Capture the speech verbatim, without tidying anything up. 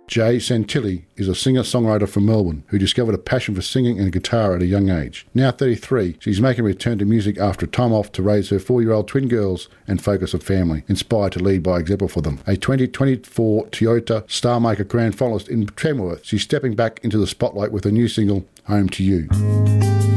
Jay Santilli is a singer-songwriter from Melbourne who discovered a passion for singing and guitar at a young age. Now thirty-three, she's making a return to music after a time off to raise her four-year-old twin girls and focus on family, inspired to lead by example for them. A twenty twenty-four Toyota Star Maker Grand Finalist in Tamworth, she's stepping back into the spotlight with her new single, Home to You.